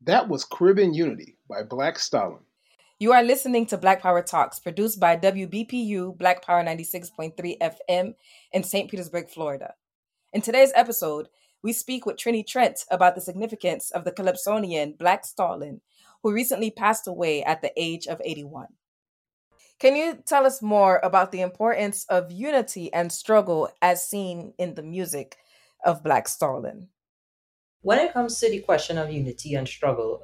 That was Caribbean Unity by Black Stalin. You are listening to Black Power Talks, produced by WBPU Black Power 96.3 FM in St. Petersburg, Florida. In today's episode, we speak with Trini Trent about the significance of the Calypsonian Black Stalin, who recently passed away at the age of 81. Can you tell us more about the importance of unity and struggle as seen in the music of Black Stalin? When it comes to the question of unity and struggle,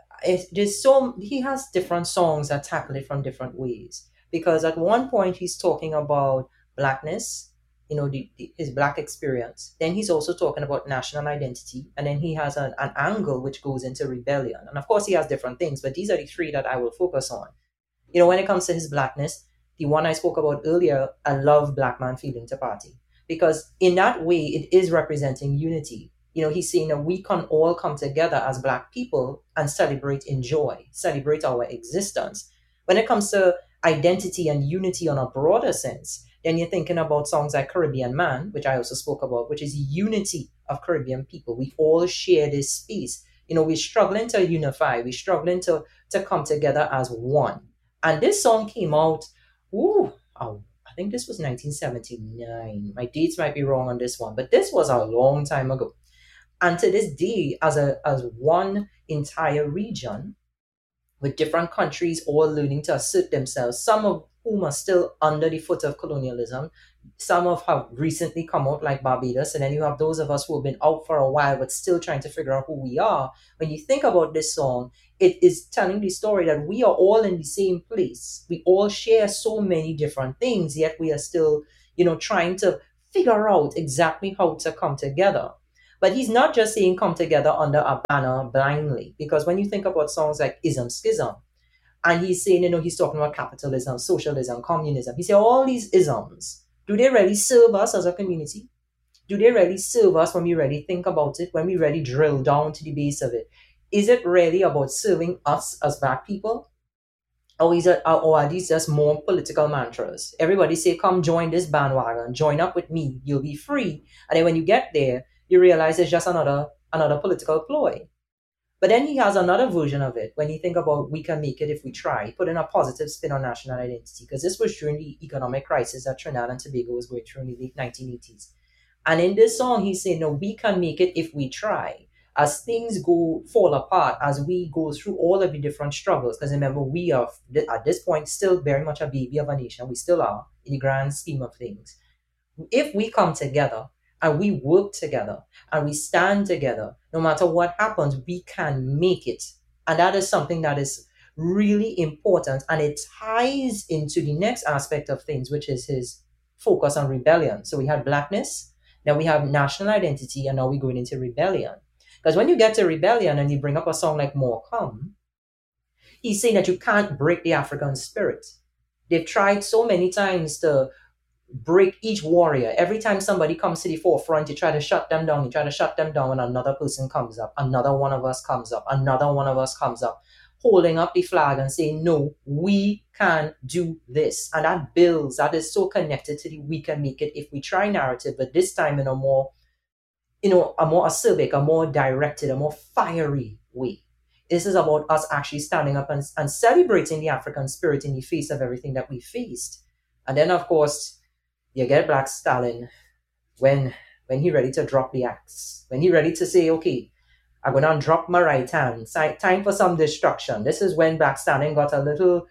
he has different songs that tackle it from different ways. Because at one point he's talking about blackness, his black experience. Then he's also talking about national identity, and then he has an angle which goes into rebellion. And of course he has different things, but these are the three that I will focus on. When it comes to his blackness, the one I spoke about earlier, I love Black Man Feeling to Party, because in that way it is representing unity. He's saying that we can all come together as Black people and celebrate in joy, celebrate our existence. When it comes to identity and unity on a broader sense, then you're thinking about songs like Caribbean Man, which I also spoke about, which is unity of Caribbean people. We all share this space. We're struggling to unify. We're struggling to come together as one. And this song came out, I think this was 1979. My dates might be wrong on this one, but this was a long time ago. And to this day, as one entire region, with different countries all learning to assert themselves, some of whom are still under the foot of colonialism, some of have recently come out like Barbados, and then you have those of us who have been out for a while but still trying to figure out who we are. When you think about this song, it is telling the story that we are all in the same place. We all share so many different things, yet we are still, trying to figure out exactly how to come together. But he's not just saying come together under a banner blindly, because when you think about songs like Ism Schism, and he's saying, he's talking about capitalism, socialism, communism. He said all these isms, do they really serve us as a community? Do they really serve us when we really think about it, when we really drill down to the base of it? Is it really about serving us as Black people? Or are these just more political mantras? Everybody say, come join this bandwagon, join up with me, you'll be free. And then when you get there, you realize it's just another political ploy. But then he has another version of it when you think about we can make it if we try, put in a positive spin on national identity, because this was during the economic crisis that Trinidad and Tobago was going through in the late 1980s. And in this song, he's saying, no, we can make it if we try. As things fall apart, as we go through all of the different struggles, because remember, we are at this point still very much a baby of a nation. We still are in the grand scheme of things. If we come together, and we work together and we stand together, no matter what happens, we can make it. And that is something that is really important. And it ties into the next aspect of things, which is his focus on rebellion. So we had blackness, then we have national identity, and now we're going into rebellion. Because when you get to rebellion and you bring up a song like More Come, he's saying that you can't break the African spirit. They've tried so many times to break each warrior. Every time somebody comes to the forefront, you try to shut them down. You try to shut them down, and another person comes up. Another one of us comes up. Another one of us comes up, holding up the flag and saying, no, we can do this. And that is so connected to the we can make it if we try narrative, but this time in a more acerbic, a more directed, a more fiery way. This is about us actually standing up and celebrating the African spirit in the face of everything that we faced. And then, of course, you get Black Stalin when he ready to drop the axe, when he ready to say, okay, I'm going to drop my right hand. Time for some destruction. This is when Black Stalin got a little,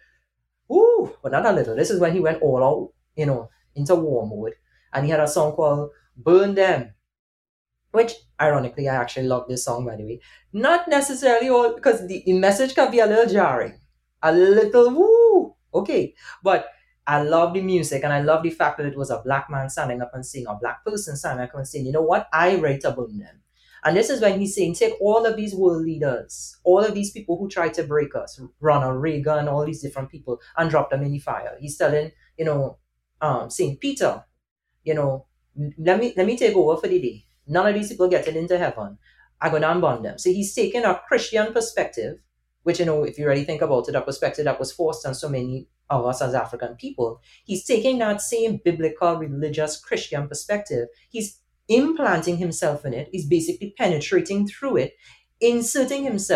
but not a little. This is when he went all out, into war mode. And he had a song called Burn Them, which, ironically, I actually love this song, by the way. Not necessarily all, because the message can be a little jarring. A little, okay. But I love the music, and I love the fact that it was a Black man standing up and saying, a Black person standing up and saying, you know what, I ready to burn them. And this is when he's saying, take all of these world leaders, all of these people who tried to break us, Ronald Reagan, all these different people, and drop them in the fire. He's telling, St. Peter, let me take over for the day. None of these people getting into heaven. I'm going to unbond them. So he's taking a Christian perspective, which, if you really think about it, a perspective that was forced on so many of us as African people. He's taking that same biblical, religious, Christian perspective. He's implanting himself in it. He's basically penetrating through it, inserting himself